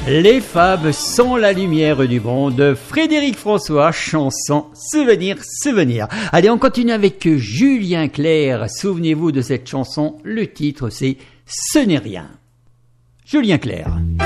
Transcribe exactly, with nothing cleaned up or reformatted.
Les fables sont la lumière du monde. Frédéric François, chanson Souvenir, Souvenir. Allez, on continue avec Julien Clerc. Souvenez-vous de cette chanson. Le titre, c'est Ce n'est rien. Julien Clerc.